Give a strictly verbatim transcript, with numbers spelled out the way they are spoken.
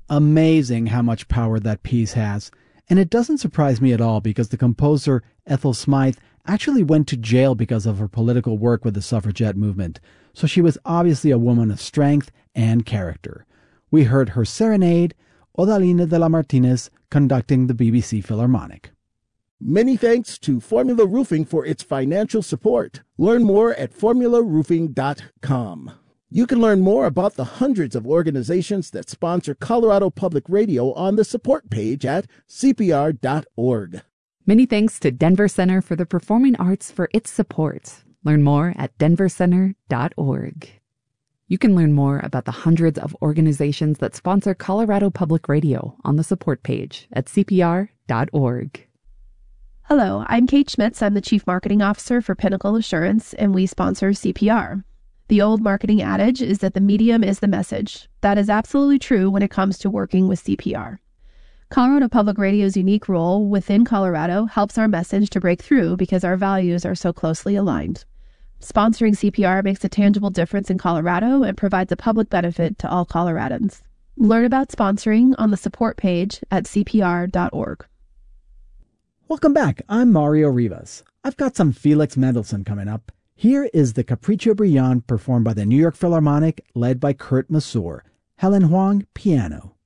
Amazing how much power that piece has. And it doesn't surprise me at all because the composer Ethel Smythe actually went to jail because of her political work with the suffragette movement. So she was obviously a woman of strength and character. We heard her serenade, Odaline de la Martinez, conducting the B B C Philharmonic. Many thanks to Formula Roofing for its financial support. Learn more at formula roofing dot com. You can learn more about the hundreds of organizations that sponsor Colorado Public Radio on the support page at C P R dot org. Many thanks to Denver Center for the Performing Arts for its support. Learn more at denver center dot org. You can learn more about the hundreds of organizations that sponsor Colorado Public Radio on the support page at C P R dot org. Hello, I'm Kate Schmitz. I'm the Chief Marketing Officer for Pinnacle Assurance, and we sponsor C P R. The old marketing adage is that the medium is the message. That is absolutely true when it comes to working with C P R. Colorado Public Radio's unique role within Colorado helps our message to break through because our values are so closely aligned. Sponsoring C P R makes a tangible difference in Colorado and provides a public benefit to all Coloradans. Learn about sponsoring on the support page at C P R dot org. Welcome back. I'm Mario Rivas. I've got some Felix Mendelssohn coming up. Here is the Capriccio Brillante performed by the New York Philharmonic, led by Kurt Masur. Helen Huang, piano.